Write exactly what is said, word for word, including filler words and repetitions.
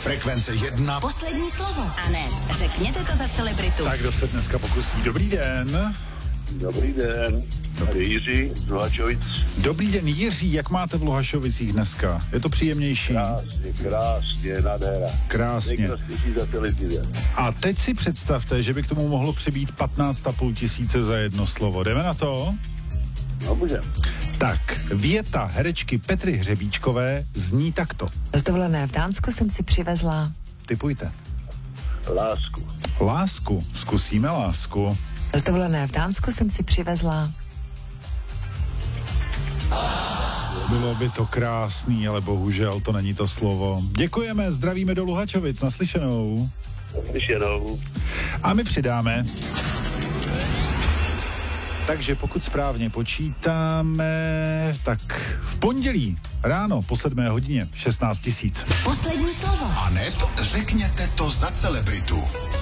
Frekvence jedna. Poslední slovo. A ne, řekněte to za celebritu. Tak kdo se dneska pokusí? Dobrý den. Dobrý den, tady Jiří z Luhačovic. Dobrý den, Jiří, jak máte v Luhačovicích dneska? Je to příjemnější? Krásně, krásně, nádhera. Krásně. Nejkrásnější za celý týden. A teď si představte, že by k tomu mohlo přibýt patnáct a půl tisíce za jedno slovo. Jdeme na to? No, můžem. Tak, věta herečky Petry Hřebíčkové zní takto. Z dovolené v Dánsku jsem si přivezla... Typujte. Lásku. Lásku. Zkusíme lásku. Z dovolené v Dánsku jsem si přivezla... Bylo by to krásný, ale bohužel to není to slovo. Děkujeme, zdravíme do Luhačovic, naslyšenou. Naslyšenou. A my přidáme. Takže pokud správně počítáme, tak v pondělí ráno po sedmé hodině šestnáct tisíc. Poslední slovo. A neb řekněte to za celebritu.